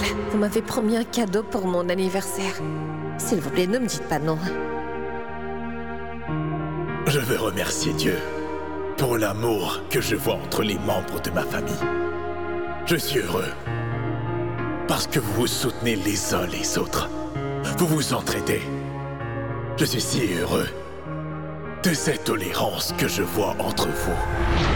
Charles, vous m'avez promis un cadeau pour mon anniversaire. S'il vous plaît, ne me dites pas non. Je veux remercier Dieu pour l'amour que je vois entre les membres de ma famille. Je suis heureux parce que vous vous soutenez les uns les autres. Vous vous entraidez. Je suis si heureux de cette tolérance que je vois entre vous.